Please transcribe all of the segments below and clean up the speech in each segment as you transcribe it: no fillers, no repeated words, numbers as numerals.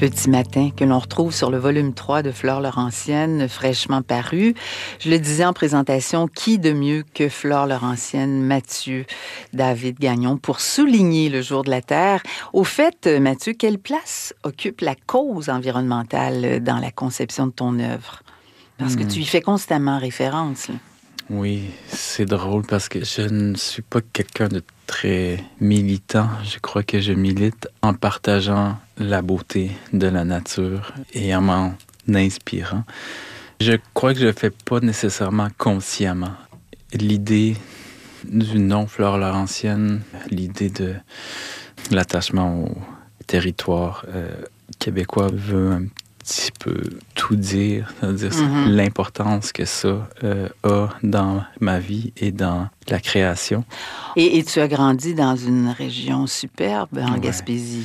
Petit matin, que l'on retrouve sur le volume 3 de Flore Laurentienne, fraîchement paru. Je le disais en présentation, qui de mieux que Flore Laurentienne, Mathieu David Gagnon, pour souligner le Jour de la Terre. Au fait, Mathieu, quelle place occupe la cause environnementale dans la conception de ton œuvre? Parce que tu y fais constamment référence, là. Oui, c'est drôle parce que je ne suis pas quelqu'un de très militant. Je crois que je milite en partageant la beauté de la nature et en m'en inspirant. Je crois que je le fais pas nécessairement consciemment. L'idée du nom Flore Laurentienne, l'idée de l'attachement au territoire québécois veut un petit peu tout dire, c'est-à-dire l'importance que ça a dans ma vie et dans la création. Et tu as grandi dans une région superbe, en Ouais. Gaspésie.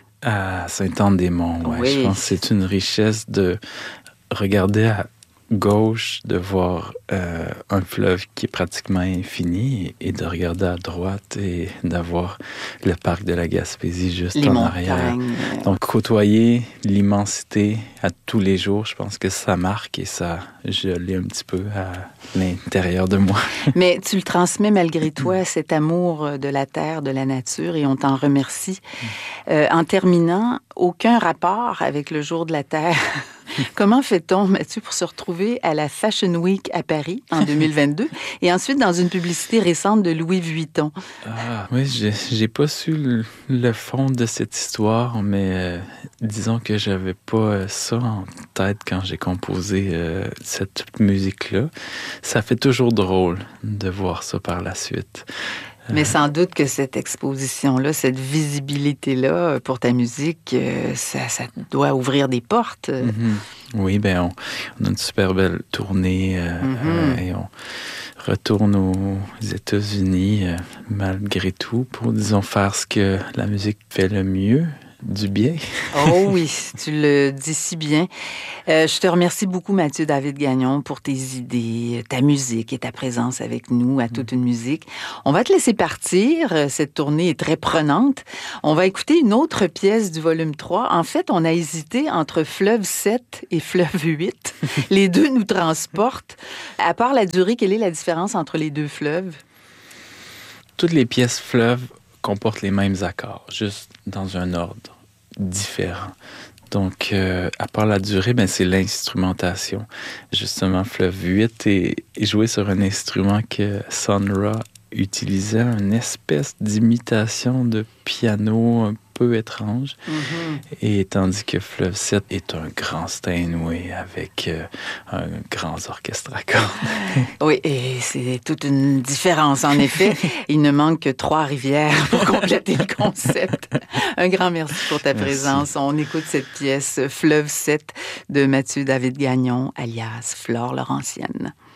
À Sainte-Anne-des-Monts, ouais. Oui. Je pense que c'est une richesse de regarder à gauche, de voir un fleuve qui est pratiquement infini et de regarder à droite et d'avoir le parc de la Gaspésie juste Les en montagnes. arrière. Donc, côtoyer l'immensité à tous les jours, je pense que ça marque et ça, je l'ai un petit peu à l'intérieur de moi. Mais tu le transmets malgré toi, cet amour de la terre, de la nature, et on t'en remercie. En terminant, aucun rapport avec le Jour de la Terre. Comment fait-on, Mathieu, pour se retrouver à la Fashion Week à Paris en 2022 et ensuite dans une publicité récente de Louis Vuitton? Ah, oui, j'ai pas su le fond de cette histoire, mais disons que j'avais pas ça en tête quand j'ai composé cette musique-là. Ça fait toujours drôle de voir ça par la suite. Mais sans doute que cette exposition-là, cette visibilité-là pour ta musique, ça doit ouvrir des portes. Oui, ben on a une super belle tournée et on retourne aux États-Unis malgré tout pour, disons, faire ce que la musique fait le mieux, du bien. Oh oui, tu le dis si bien. Je te remercie beaucoup, Mathieu David Gagnon, pour tes idées, ta musique et ta présence avec nous à Toute une musique. On va te laisser partir. Cette tournée est très prenante. On va écouter une autre pièce du volume 3. En fait, on a hésité entre Fleuve 7 et Fleuve 8. Les deux nous transportent. À part la durée, quelle est la différence entre les deux fleuves? Toutes les pièces fleuves comportent les mêmes accords, juste dans un ordre différent. Donc, à part la durée, ben, c'est l'instrumentation. Justement, Fleuve 8 est joué sur un instrument que Sun Ra utilisait, une espèce d'imitation de piano un peu étrange. Et tandis que Fleuve 7 est un grand Steinway avec un grand orchestre à cordes. Oui, et c'est toute une différence, en effet. Il ne manque que 3 rivières pour compléter le concept. Un grand merci pour ta présence. On écoute cette pièce Fleuve 7 de Mathieu David Gagnon, alias Flore Laurentienne.